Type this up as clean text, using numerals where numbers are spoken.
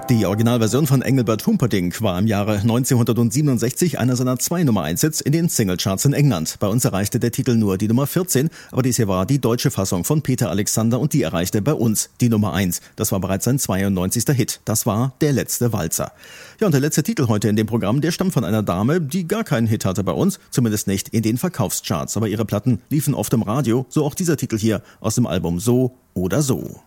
Die Originalversion von Engelbert Humperdinck war im Jahre 1967 einer seiner 2 Nummer-1-Hits in den Singlecharts in England. Bei uns erreichte der Titel nur die Nummer 14, aber dies hier war die deutsche Fassung von Peter Alexander und die erreichte bei uns die Nummer 1. Das war bereits sein 92. Hit. Das war Der letzte Walzer. Ja, und der letzte Titel heute in dem Programm, der stammt von einer Dame, die gar keinen Hit hatte bei uns, zumindest nicht in den Verkaufscharts. Aber ihre Platten liefen oft im Radio, so auch dieser Titel hier aus dem Album So oder So.